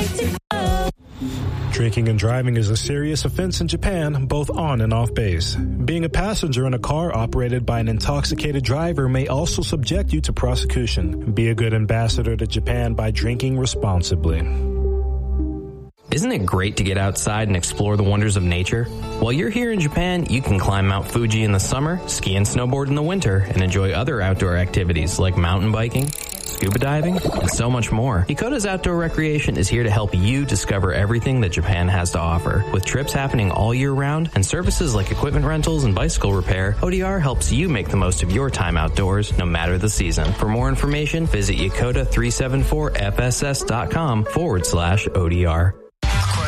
Drinking and driving is a serious offense in Japan, both on and off base. Being a passenger in a car operated by an intoxicated driver may also subject you to prosecution. Be a good ambassador to Japan by drinking responsibly. Isn't it great to get outside and explore the wonders of nature? While you're here in Japan, you can climb Mount Fuji in the summer, ski and snowboard in the winter, and enjoy other outdoor activities like mountain biking, scuba diving, and so much more. Yakota's Outdoor Recreation is here to help you discover everything that Japan has to offer. With trips happening all year round and services like equipment rentals and bicycle repair, ODR helps you make the most of your time outdoors, no matter the season. For more information, visit Yakota374FSS.com/ODR.